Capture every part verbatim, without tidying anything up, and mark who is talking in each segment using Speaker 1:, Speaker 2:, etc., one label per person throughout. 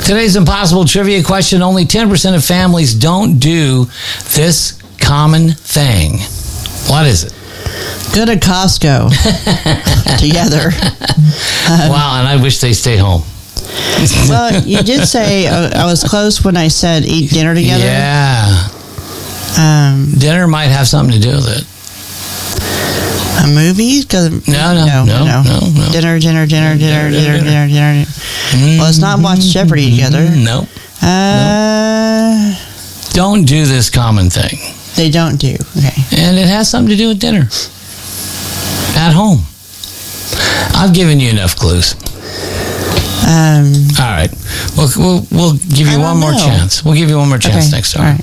Speaker 1: Today's impossible trivia question. Only ten percent of families don't do this common thing. What is it?
Speaker 2: Go to Costco together. Um,
Speaker 1: wow, and I wish they stayed home.
Speaker 2: Well, you did say uh, I was close when I said eat dinner together.
Speaker 1: Yeah.
Speaker 2: Um,
Speaker 1: dinner might have something to do with it.
Speaker 2: A movie?
Speaker 1: No, no, no, no, no, no.
Speaker 2: Dinner, dinner, dinner, dinner, dinner, dinner, dinner. Mm-hmm. Well, it's not watch Jeopardy together.
Speaker 1: Nope.
Speaker 2: Uh,
Speaker 1: nope. Don't do this common thing.
Speaker 2: They don't do. Okay.
Speaker 1: And it has something to do with dinner. At home. I've given you enough clues.
Speaker 2: Um,
Speaker 1: All right. We'll, we'll, we'll give you one more know. chance. We'll give you one more chance
Speaker 2: okay.
Speaker 1: next time.
Speaker 2: All right.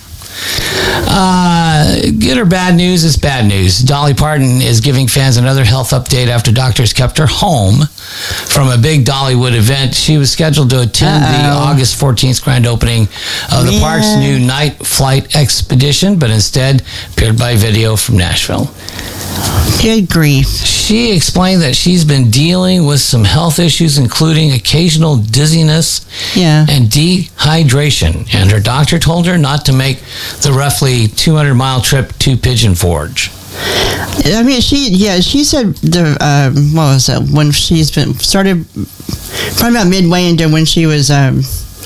Speaker 1: Uh, good or bad news? It's bad news. Dolly Parton is giving fans another health update after doctors kept her home from a big Dollywood event. She was scheduled to attend Uh-oh. the August fourteenth grand opening of the yeah. park's new night flight expedition, but instead appeared by video from Nashville.
Speaker 2: Good grief.
Speaker 1: She explained that she's been dealing with some health issues, including occasional dizziness
Speaker 2: yeah.
Speaker 1: and dehydration. And her doctor told her not to make the roughly two hundred mile trip to Pigeon Forge.
Speaker 2: I mean, she, yeah, she said, the um, what was it, when she's been, started, probably about midway into when she was um,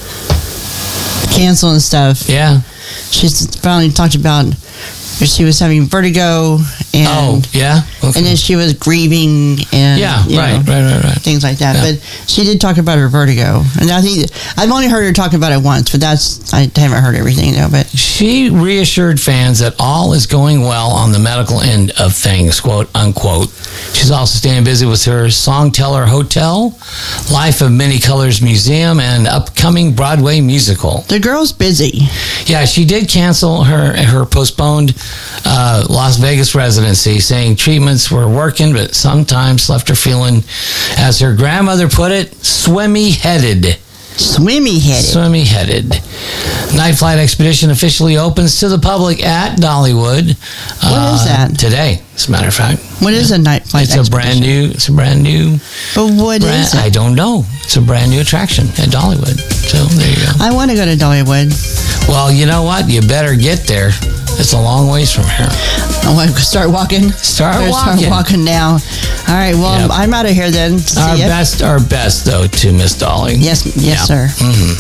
Speaker 2: canceling stuff.
Speaker 1: Yeah.
Speaker 2: She's finally talked about she was having vertigo and
Speaker 1: oh yeah okay.
Speaker 2: and then she was grieving and
Speaker 1: yeah
Speaker 2: you
Speaker 1: right,
Speaker 2: know,
Speaker 1: right right right
Speaker 2: things like that yeah. But she did talk about her vertigo, and I think I've only heard her talk about it once, but that's I haven't heard everything though. But
Speaker 1: she reassured fans that all is going well on the medical end of things, quote unquote. She's also staying busy with her Songteller Hotel, Life of Many Colors Museum, and upcoming Broadway musical.
Speaker 2: The girl's busy.
Speaker 1: Yeah, she did cancel her her postponed Uh, Las Vegas residency, saying treatments were working, but sometimes left her feeling, as her grandmother put it, swimmy-headed.
Speaker 2: Swimmy-headed.
Speaker 1: Swimmy-headed. Night Flight Expedition officially opens to the public at Dollywood.
Speaker 2: What uh, is that?
Speaker 1: Today, as a matter of fact.
Speaker 2: What
Speaker 1: yeah.
Speaker 2: is a Night Flight
Speaker 1: it's
Speaker 2: Expedition?
Speaker 1: It's a brand new, it's a brand new.
Speaker 2: But what
Speaker 1: brand,
Speaker 2: is it?
Speaker 1: I don't know. It's a brand new attraction at Dollywood. So there you go.
Speaker 2: I want to go to Dollywood.
Speaker 1: Well, you know what? You better get there. It's a long ways from here.
Speaker 2: I want to start walking.
Speaker 1: Start walking.
Speaker 2: Start walking now. All right. Well, yep. I'm out of here then. See
Speaker 1: our
Speaker 2: ya.
Speaker 1: best, our best though, to Miss Dolly.
Speaker 2: Yes, yes,
Speaker 1: yeah.
Speaker 2: sir.
Speaker 1: Mm-hmm.